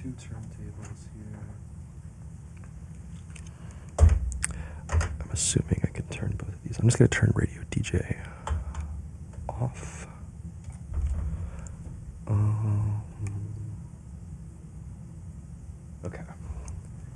two turntables here. I'm assuming I can turn both of these. I'm just going to turn radio DJ off.